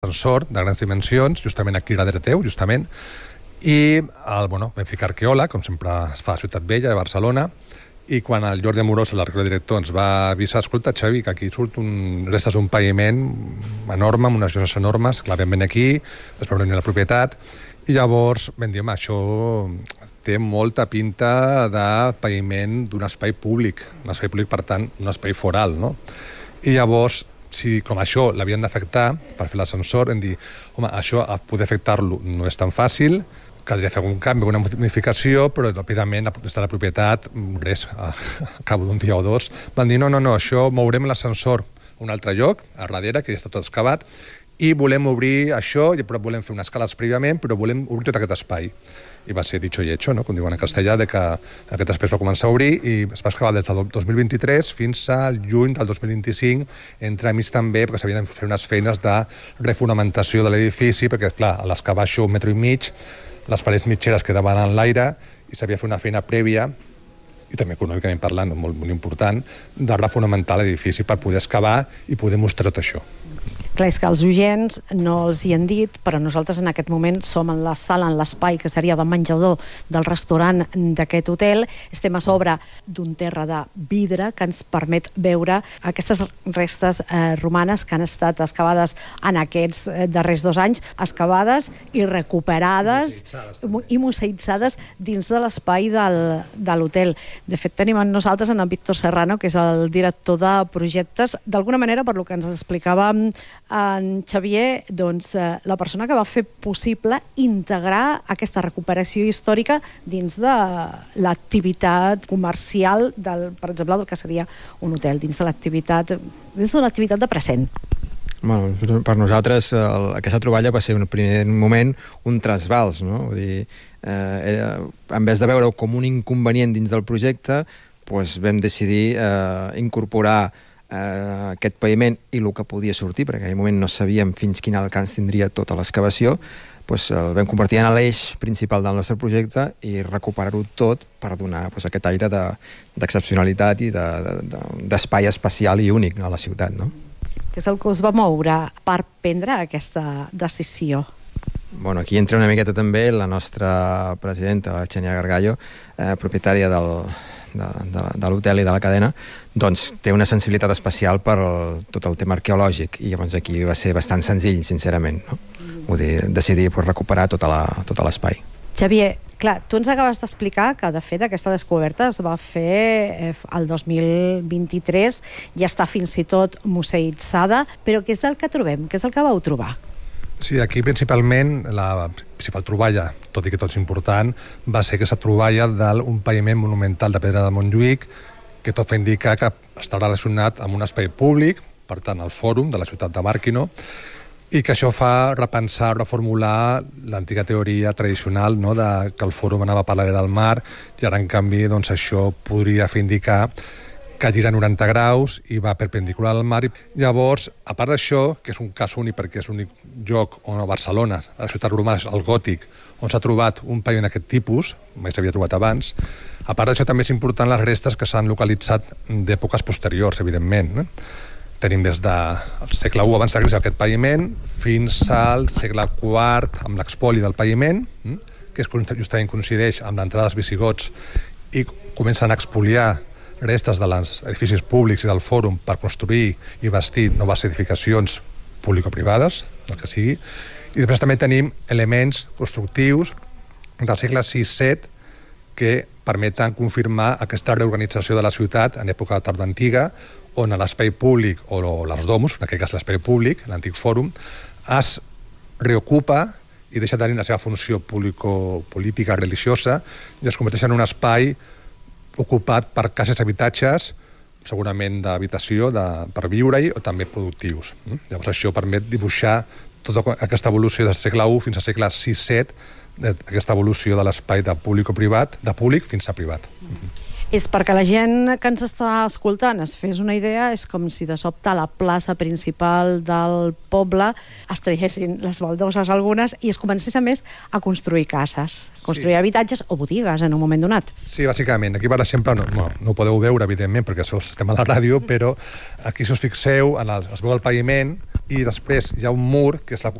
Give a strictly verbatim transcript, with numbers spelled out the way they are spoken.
ascensor de grans dimensions, justament aquí darrere teu, justament, i el, bueno, vam ficar arqueòleg, com sempre es fa a Ciutat Vella, de Barcelona, i quan el Jordi Amorós, l'arqueòleg director, ens va avisar, escolta, Xavi, que aquí surt un, restes d'un paviment enorme, amb unes lloses enormes, que la vam venir aquí, es va venir la propietat, i llavors vam dir, home, això té molta pinta de paviment d'un espai públic, un espai públic, per tant, un espai foral, no? I llavors, si com això l'havien d'afectar per fer l'ascensor, hem dit, home, això poder afectar-lo no és tan fàcil, caldria fer algun canvi, alguna modificació, però ràpidament des de la propietat, res, a cabo d'un dia o dos, van dir, no, no, no, això mourem l'ascensor a un altre lloc, a darrere, que ja està tot excavat, i volem obrir això, i però volem fer unes escales prèviament, però volem obrir tot aquest espai. I va ser dicho y hecho, no? Com diuen en castellà, de que aquest espai va començar a obrir i es va excavar des del dos mil vint-i-tres fins al juny del dos mil vint-i-cinc, entre amics també, perquè s'havien de fer unes feines de refonamentació de l'edifici, perquè, clar, a l'excavar això un metro i mig, les parets mitgeres quedaven en l'aire i s'havia de fer una feina prèvia, i també econòmicament parlant, molt, molt important, de refonamentar l'edifici per poder excavar i poder mostrar tot això. Clar, és que els oients no els hi han dit, però nosaltres en aquest moment som en la sala, en l'espai que seria de menjador del restaurant d'aquest hotel. Estem a sobre d'un terra de vidre que ens permet veure aquestes restes eh, romanes que han estat excavades en aquests eh, darrers dos anys, excavades i recuperades i museïtzades dins de l'espai del, de l'hotel. De fet, tenim amb nosaltres en Víctor Serrano, que és el director de projectes. D'alguna manera, per lo que ens explicava en Xavier, doncs, eh, la persona que va fer possible integrar aquesta recuperació històrica dins de l'activitat comercial, del, per exemple, del que seria un hotel, dins de l'activitat, dins d'una activitat de present. Bueno, per nosaltres el, aquesta troballa va ser en un primer moment un trasbals, no? Vull dir, eh, era, en vez de veure-ho com un inconvenient dins del projecte, doncs vam decidir eh, incorporar Uh, aquest paviment i el que podia sortir, perquè en aquell moment no sabíem fins quin alcance tindria tota l'excavació, doncs el vam convertir en l'eix principal del nostre projecte i recuperar-ho tot per donar doncs, aquest aire d'excepcionalitat i d'espai de, de, especial i únic a la ciutat, no? Què és el que us va moure per prendre aquesta decisió? Bueno, aquí entra una miqueta també la nostra presidenta, la Xenia Gargallo, eh, propietària del de, de, de l'hotel i de la cadena, doncs té una sensibilitat especial per el, tot el tema arqueològic, i llavors aquí va ser bastant senzill, sincerament, no? Vull dir, decidir pues, recuperar tota la, tot l'espai. Xavier, clar, tu ens acabes d'explicar que, de fet, aquesta descoberta es va fer el dos mil vint-i-tres, ja està fins i tot museïtzada, però què és el que trobem? Què és el que vau trobar? Sí, aquí principalment la principal troballa, tot i que tot és important, va ser aquesta troballa d'un paviment monumental de pedra de Montjuïc, que tot fa indicar que està relacionat amb un espai públic, per tant, el fòrum de la ciutat de Màrquino, i que això fa repensar, reformular l'antiga teoria tradicional, no?, de que el fòrum anava paral·lel al mar, i ara, en canvi, doncs, això podria fer indicar que gira noranta graus i va perpendicular al mar. Llavors, a part d'això, que és un cas únic perquè és l'únic lloc on a Barcelona, a la ciutat romana, el gòtic, on s'ha trobat un paviment d'aquest tipus, mai s'havia trobat abans, a part d'això també és important les restes que s'han localitzat d'èpoques posteriors, evidentment. Eh? Tenim des del segle u abans de Crist aquest paviment fins al segle quart amb l'expoli del paviment, que justament coincideix amb l'entrada dels visigots, i comencen a expoliar restes dels edificis públics i del fòrum per construir i bastir noves edificacions público-privades, el que sigui. I després també tenim elements constructius del segle sis set que permeten confirmar aquesta reorganització de la ciutat en època tardantiga, on l'espai públic, o les domus, en aquest cas l'espai públic, l'antic fòrum, es reocupa i deixa de tenir la seva funció política religiosa i es converteix en un espai ocupat per cases habitatges, segurament d'habitació, per viure-hi, o també productius. Llavors això permet dibuixar tota aquesta evolució del segle u fins al segle sis set, aquesta evolució de l'espai de públic o privat, de públic fins a privat. És perquè la gent que ens està escoltant es fes una idea, és com si de sobte a la plaça principal del poble es traguessin les baldoses algunes i es comencés a més a construir cases, construir sí. habitatges o botigues en un moment donat. Sí, bàsicament. Aquí, per exemple, no, no, no ho podeu veure, evidentment, perquè estem a la ràdio, però aquí, si us fixeu, en el, es veu el paviment i després hi ha un mur, que és la,